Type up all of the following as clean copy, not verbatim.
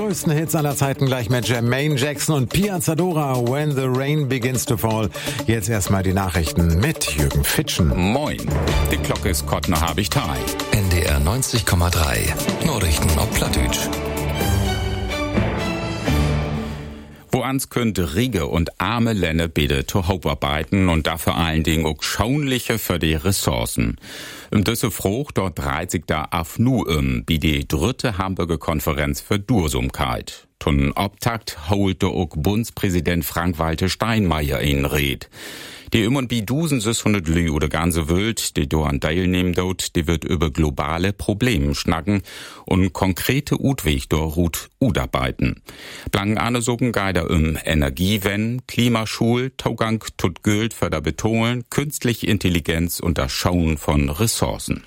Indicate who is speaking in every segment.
Speaker 1: größten Hits aller Zeiten gleich mit Jermaine Jackson und Pia Zadora, When the Rain Begins to Fall. Jetzt erstmal die Nachrichten mit Jürgen Fitschen.
Speaker 2: Moin, die Glocke ist Kott noch hab ich Thai.
Speaker 3: NDR 90,3, Nachrichten auf Plattdeutsch.
Speaker 2: Woans könnte Riege und arme Länder bitte zu Hauparbeiten und da vor allen Dingen auch schauliche für die Ressourcen. Diese Frucht dort dreht sich da auf wie die dritte Hamburger Konferenz für Dursumkeit. Zum Auftakt holte auch Bundespräsident Frank-Walter Steinmeier in Red. Die und bi 1600 Lü oder ganze Welt, die daran teilnehmen dort, die wird über globale Probleme schnacken und konkrete Utweg dort udarbeiten. Blanken ane sogen geider Energiewende, Klimaschul, Taugang tut Geld für da betonen, künstliche Intelligenz und das Schauen von Ressourcen.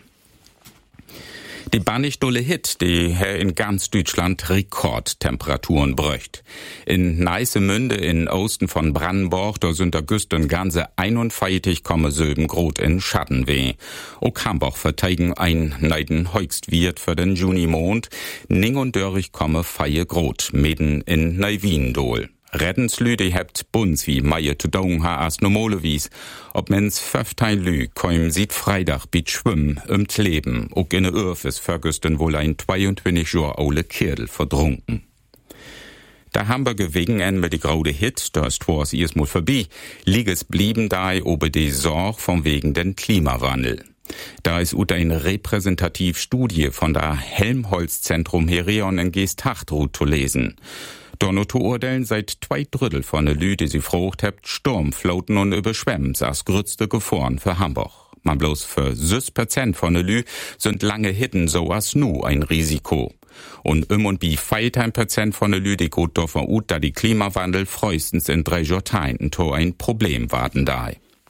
Speaker 2: Die bannig-dolle Hit, die in ganz Deutschland Rekordtemperaturen bräucht. In Neissemünde in Osten von Brandenburg, da sind der Güsten ganze 41,7 Grad in Schattenweh. Auch Hamburg verteidigen ein neiden Höchstwert für den Junimond. Ning und Dörrich komme 4 Grad, mitten in Neuwiendol. Reddenslüde hebt Bunds wie Meier zu Daung ha as normale wies. Ob mens 15 Lü koim sieht Freitag bit schwimmen Leben. Ook in der Örfes vergüsten wohl ein 22 Jahr aule Kirdel verdrunken. Da Hamburger wegen en mit die graude Hit, da ist was erstmal vorbei, lieges blieben da ober die Sorg vom wegen den Klimawandel. Da ist ut eine Repräsentativstudie von der Helmholtz-Zentrum Herion in Geestachtrut zu lesen. Donno zu urteilen seit 2/3 von der Lü, die sie frucht hebt, Sturmflauten und Überschwemmen, as größte Gefahren für Hamburg. Man bloß für 6% von der Lü sind lange Hitten so as nu ein Risiko. Und und bi 5% von der Lü, die gut davon ut, da die Klimawandel frühestens in 3 Jahrzehnten to ein Problem warten da.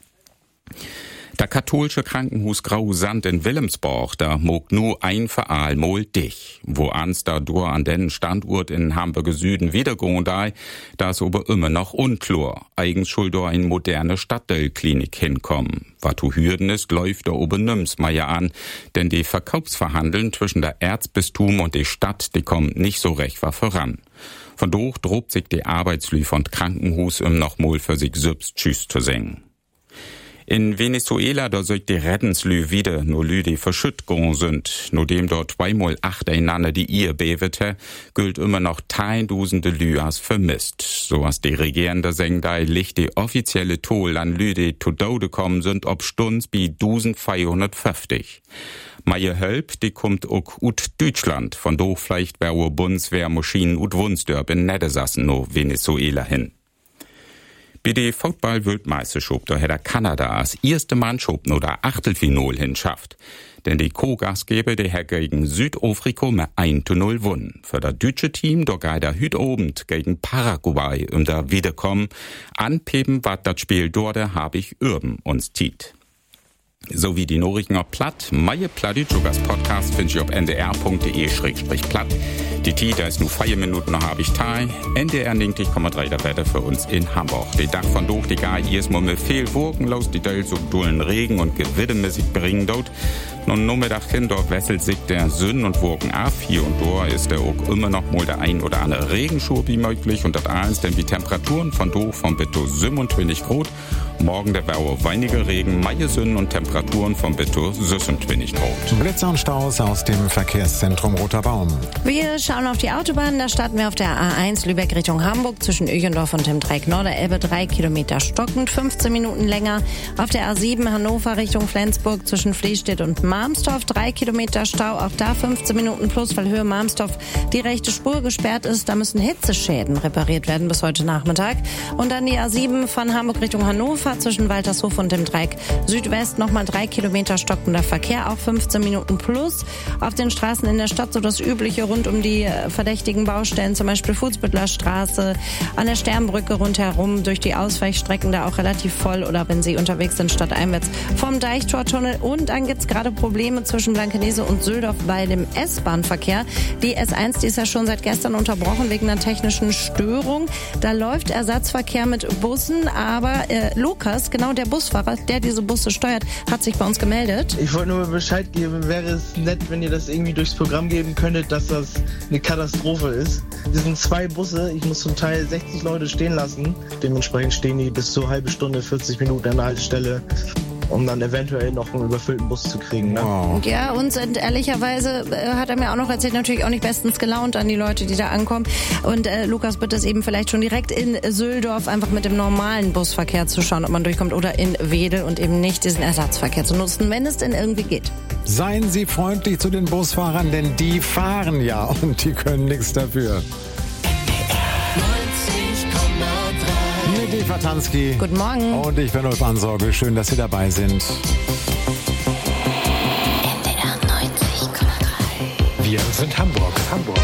Speaker 2: Der katholische Krankenhaus Grau Sand in Wilhelmsburg, da mog nur ein Veral mol dich. Wo ans da dur an den Standort in Hamburger Süden wiedergehen da ist aber immer noch unklar. Eigens schuld da ein moderne Stadtteilklinik hinkommen. Was zu hürden ist, läuft da oben Nümsmeier an, denn die Verkaufsverhandeln zwischen der Erzbistum und der Stadt, die kommen nicht so recht war voran. Von dort drobt sich die Arbeitslü von Krankenhaus noch mal für sich selbst Tschüss zu singen. In Venezuela, da sollt die Reddenslü wieder nur Lü, die verschütt gegangen sind. Nur dem dort 2x8 einander die Ehe bewete, gilt immer noch tausende Lü als vermisst. So as die regierende Sengdei licht die offizielle Toll an Lü, die zu Tode kommen sind, ob Stunds bi 1450. Meine Help, die kommt auch ut Deutschland, von do vielleicht wäre Bundeswehrmaschinen ut Wunsdörp in Niedersachsen no Venezuela hin. Bei der Football-Weltmeisterschaft, da hätte Kanada als erste Mannschaft nur der Achtelfinal hinschafft. Denn die Co-Gastgeber, die hat gegen Südafrika mit 1:0 gewonnen. Für das deutsche Team, da geht er heute Abend gegen Paraguay da wiederkommen. Anpeben, was das Spiel dort, hab ich Urben uns tiet. So wie die Nachrichten auf Platt, meine Plattdeutsch Podcast finde ich auf ndr.de/platt. Die T, da ist nur 4 Minuten, noch habe ich Thai. NDR 90,3 der Wetter für uns in Hamburg. Die Dach von durch, die gar erstmal mit viel Wolkenlos, die Teil so dullen Regen und gewittermäßig bringen dort. Nun Nachmittag hin, dort wesselt sich der Sünden und Wolken ab. Hier und dort ist der auch immer noch mal der ein oder andere Regenschub wie möglich. Und das alles, denn die Temperaturen von durch von bitte 27 Grad. Morgen der Woche weniger Regen, meine Sünden und Temperaturen von bitte 26 Grad.
Speaker 1: Blitzer und Staus aus dem Verkehrszentrum Roter Baum.
Speaker 4: Wir schauen auf die Autobahn, da starten wir auf der A1 Lübeck Richtung Hamburg zwischen Öchendorf und dem Dreieck Norderelbe 3 Kilometer stockend, 15 Minuten länger. Auf der A7 Hannover Richtung Flensburg zwischen Fließstedt und Marmstorf 3 Kilometer Stau, auch da 15 Minuten plus, weil Höhe Marmstorf die rechte Spur gesperrt ist. Da müssen Hitzeschäden repariert werden bis heute Nachmittag. Und dann die A7 von Hamburg Richtung Hannover zwischen Waltershof und dem Dreieck Südwest nochmal 3 Kilometer stockender Verkehr, auch 15 Minuten plus. Auf den Straßen in der Stadt so das Übliche rund um die verdächtigen Baustellen, zum Beispiel Fußbüttler Straße, an der Sternbrücke rundherum, durch die Ausweichstrecken da auch relativ voll oder wenn Sie unterwegs sind stadteinwärts vom Deichtortunnel. Und dann gibt's gerade Probleme zwischen Blankenese und Söldorf bei dem S-Bahn-Verkehr. Die S1, die ist ja schon seit gestern unterbrochen wegen einer technischen Störung. Da läuft Ersatzverkehr mit Bussen, aber Lok Lukas, genau der Busfahrer, der diese Busse steuert, hat sich bei uns gemeldet.
Speaker 5: Ich wollte nur Bescheid geben, wäre es nett, wenn ihr das irgendwie durchs Programm geben könntet, dass das eine Katastrophe ist. Wir sind 2 Busse, ich muss zum Teil 60 Leute stehen lassen. Dementsprechend stehen die bis zu halbe Stunde, 40 Minuten an der Haltestelle, um dann eventuell noch einen überfüllten Bus zu kriegen. Ne?
Speaker 1: Wow.
Speaker 4: Ja, und ehrlicherweise hat er mir auch noch erzählt, natürlich auch nicht bestens gelaunt an die Leute, die da ankommen. Und Lukas bittet es eben vielleicht schon direkt in Söldorf einfach mit dem normalen Busverkehr zu schauen, ob man durchkommt, oder in Wedel und eben nicht diesen Ersatzverkehr zu nutzen, wenn es denn irgendwie geht.
Speaker 1: Seien Sie freundlich zu den Busfahrern, denn die fahren ja und die können nichts dafür. Mit Eva Tansky.
Speaker 4: Guten Morgen.
Speaker 1: Und ich bin Ulf Ansorge. Schön, dass Sie dabei sind.
Speaker 3: Wir sind Hamburg.